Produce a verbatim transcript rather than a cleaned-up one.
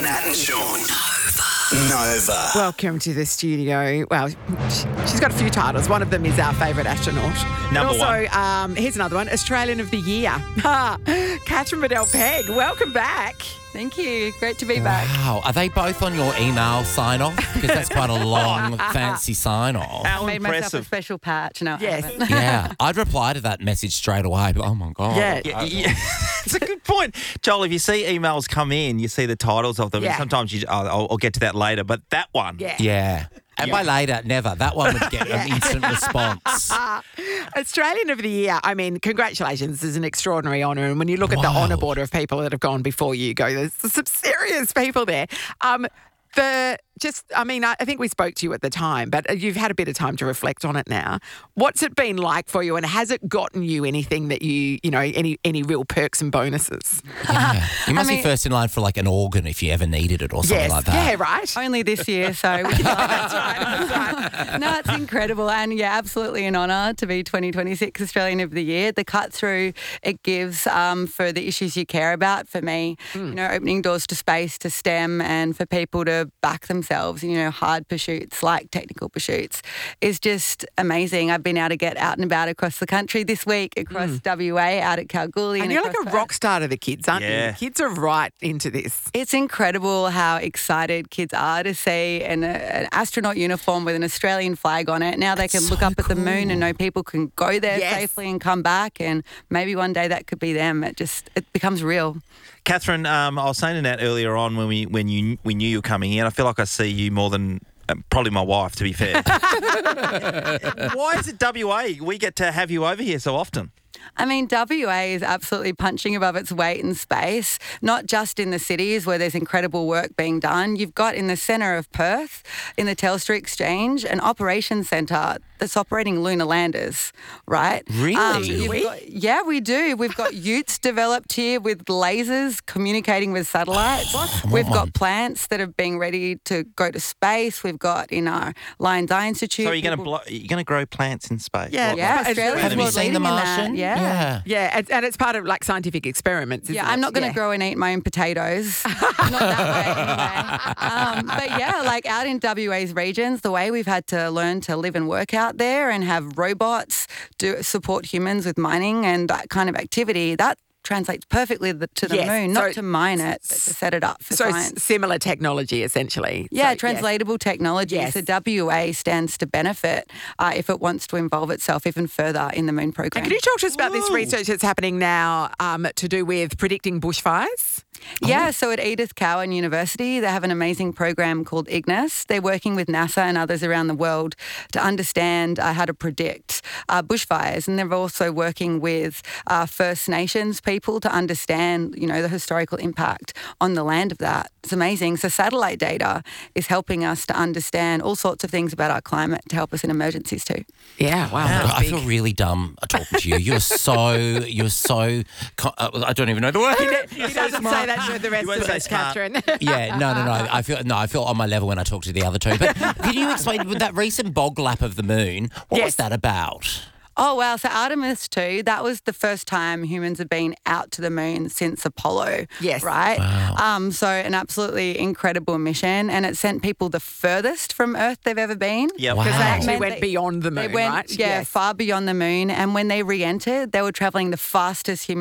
Nat and Sean. Nova. Nova. Welcome to the studio. Well, she's got a few titles. One of them is our favourite astronaut. Number also, one. Um, here's another one, Australian of the Year. Catherine Bedell-Pegg, welcome back. Thank you. Great to be back. Wow. Are they both on your email sign-off? Because that's quite a long, fancy sign-off. How I made myself a impressive. special patch. No, I Yes. haven't. Yeah. I'd reply to that message straight away. But, oh, my God. Yeah. Yeah, yeah. It's a good point. Joel, if you see emails come in, you see the titles of them. Yeah. And sometimes you, oh, I'll, I'll get to that later. But that one. Yeah. Yeah. And by later, never. That one would get an instant response. Australian of the Year, I mean, congratulations. This is an extraordinary honour. And when you look at the Wow. honour border of people that have gone before you, go, there's some serious people there. Um, the just, I mean, I, I think we spoke to you at the time, but you've had a bit of time to reflect on it now. What's it been like for you, and has it gotten you anything that you, you know, any any real perks and bonuses? Yeah. You must I be mean- first in line for like an organ if you ever needed it or something Yes, like that. yeah, right. Only this year, so we can that's right, that's right. No, it's incredible, and yeah, absolutely an honour to be twenty twenty-six Australian of the Year. The cut through it gives um, for the issues you care about. For me, Mm. you know, opening doors to space, to STEM, and for people to back themselves. You know, hard pursuits like technical pursuits is just amazing. I've been able to get out and about across the country this week, across W A, out at Kalgoorlie, And and, you're like across a Perth. rock star to the kids, aren't you? Yeah. The kids are right into this. It's incredible how excited kids are to see an, an astronaut uniform with an Australian flag on it. Now they can That's look so up at the moon cool. and know people can go there Yes. safely and come back, and maybe one day that could be them. It just it becomes real. Catherine, um, I was saying to Nat earlier on when we when you we knew you were coming in, I feel like I see you more than uh, probably my wife, to be fair. Why is it W A? We get to have you over here so often. I mean, W A is absolutely punching above its weight in space, not just in the cities where there's incredible work being done. You've got in the centre of Perth, in the Telstra Exchange, an operations centre that's operating lunar landers, right? Really? you've We? got- yeah, we do. We've got utes developed here with lasers communicating with satellites. We've on. got plants that are being ready to go to space. We've got in our Lions Eye Institute. So are you going to people- blo- you're going to grow plants in space? Yeah. What- Yeah, It's Australia's really- Have you world seen The leading in that. Martian? Yeah. Yeah. Yeah, and, and it's part of like scientific experiments. Isn't Yeah, I'm it? not going to Yeah. grow and eat my own potatoes. Not that way, anyway. Um, but yeah, like out in W A's regions, the way we've had to learn to live and work out there and have robots do support humans with mining and that kind of activity, that translates perfectly the, to the Yes, moon, so- not to mine it, but to set it up for So science. s- similar technology, essentially. Yeah, So, translatable technology. Yes. So W A stands to benefit uh, if it wants to involve itself even further in the moon program. And can you talk to us about this Whoa. research that's happening now um, to do with predicting bushfires? Yeah, so at Edith Cowan University, they have an amazing program called Ignis. They're working with NASA and others around the world to understand uh, how to predict uh, bushfires. And they're also working with uh, First Nations people to understand, you know, the historical impact on the land of that. It's amazing. So satellite data is helping us to understand all sorts of things about our climate to help us in emergencies too. Yeah, wow. God, that's I big. feel really dumb talking to you. You're so, you're so, co- uh, I don't even know the word. He doesn't say that to the rest You won't of say us, smart. Catherine. Yeah, no, no, no. I feel no, I feel on my level when I talk to the other two. But can you explain with that recent bog lap of the moon? What Yes. was that about? Oh, wow. So Artemis two, that was the first time humans have been out to the moon since Apollo. Yes. Right? Wow. Um, so an absolutely incredible mission, and it sent people the furthest from Earth they've ever been. Yep. Wow. Because they Wow. actually Meant went they- beyond the moon, They went, right? yeah, Yes. far beyond the moon. And when they re-entered, they were travelling the fastest human